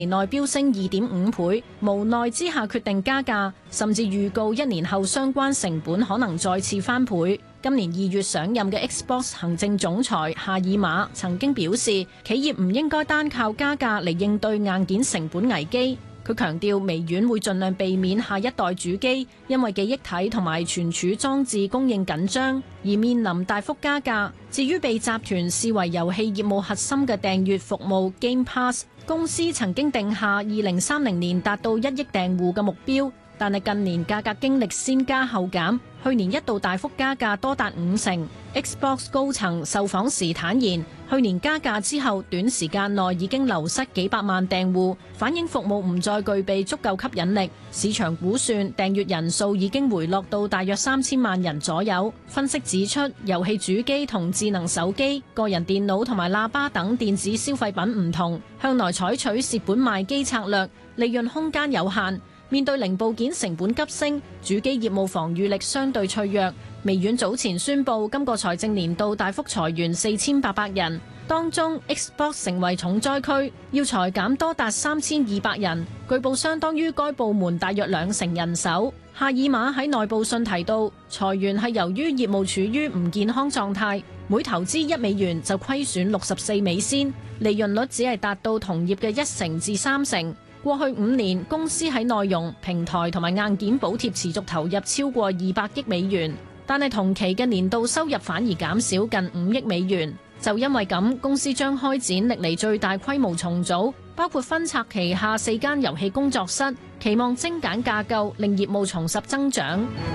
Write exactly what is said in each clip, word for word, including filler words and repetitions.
內飆升二點五倍，無奈之下決定加價，甚至預告一年後相關成本可能再次翻倍。今年二月上任嘅 Xbox 行政總裁夏爾馬曾經表示，企業唔應該單靠加價嚟應對硬件成本危機。佢強調微軟會盡量避免下一代主機因為記憶體同埋存儲裝置供應緊張而面臨大幅加價。至於被集團視為遊戲業務核心嘅訂閱服務 Game Pass， 公司曾經定下二零三零年達到一億訂戶嘅目標，但係近年價格經歷先加後減，去年一度大幅加價多達五成。Xbox 高層受訪時坦言，去年加價之後，短時間內已經流失幾百萬訂戶，反映服務唔再具備足夠吸引力。市場估算訂閱人數已經回落到大約三千萬人左右。分析指出，遊戲主機同智能手機、個人電腦同埋喇叭等電子消費品唔同，向來採取蝕本賣機策略，利潤空間有限。面對零部件成本急升，主機業務防禦力相對脆弱。微軟早前宣布，今個財政年度大幅裁員四千八百人，當中 Xbox 成為重災區，要裁減多達三千二百人，據報相當於該部門大約兩成人手。夏爾馬喺內部信提到，裁員係由於業務處於唔健康狀態，每投資一美元就虧損六十四美仙，利潤率只係達到同業嘅一成至三成。過去五年，公司喺內容、平台同埋硬件補貼持續投入超過二百億美元，但係同期嘅年度收入反而減少近五億美元。就因為咁，公司將開展歷嚟最大規模重組，包括分拆旗下四間遊戲工作室，期望精簡架構，令業務重拾增長。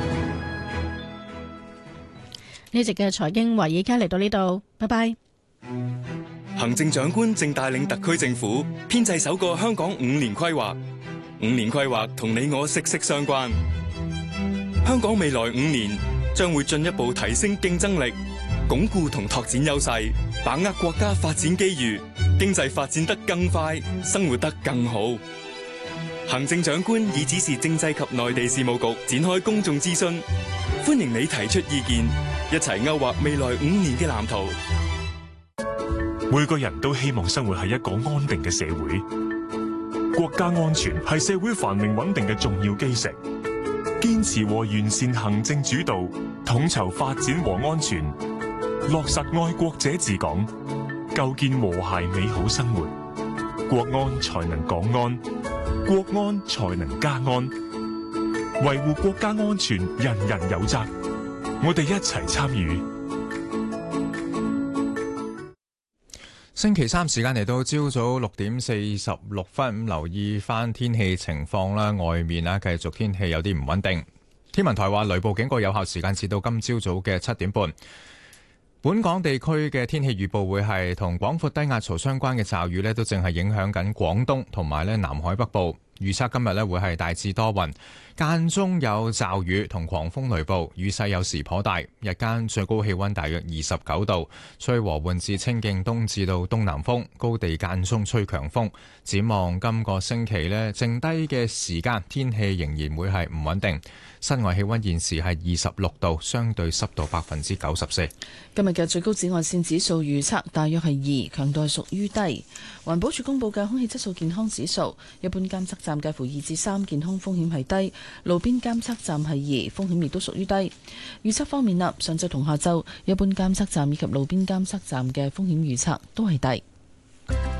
呢集嘅財經華爾街嚟到呢度，拜拜。 行政長官正帶領特區政府編製首個香港五年規劃，五年規劃同你我息息相關。香港未來五年將會進一步提升競爭力，鞏固同拓展優勢，把握國家發展機遇，經濟發展得更快，生活得更好。行政長官已指示政制及內地事務局展開公眾諮詢，歡迎你提出意見，一齊勾畫未來五年嘅藍圖。 每個人都希望生活喺一個安定嘅社會，國家安全係社會繁榮穩定嘅重要基石。堅持和完善行政主導，統籌發展和安全，落實愛國者治港，構建和諧美好生活，國安才能港安，國安才能家安。維護國家安全，人人有責，我哋一齊參與。 星期三時間嚟到朝早六點四十六分，咁留意翻天氣情況啦。外面啦，繼續天氣有啲唔穩定。天文台話雷暴警告有效時間至到今朝早嘅七點半。本港地區嘅天氣預報會係同廣闊低壓槽相關嘅驟雨呢，都正係影響緊廣東同埋咧南海北部。預測今日咧會係大致多雲，間中有驟雨同狂風雷暴，雨勢有時頗大。日間最高氣溫大約二十九度，吹和緩至清勁東至到東南風，高地間中吹強風。展望今個星期呢，剩低嘅時間天氣仍然會係唔穩定。室外氣溫現時係二十六度，相對濕度百分之九十四。 今日嘅最高紫外線指數預測大約係二，強度係屬於低。環保署公布嘅空氣質素健康指數，一般監測站介乎二至三，健康風險係低；路邊監測站係二，風險亦都屬於低。預測方面啦，上晝同下晝，一般監測站以及路邊監測站嘅風險預測都係低。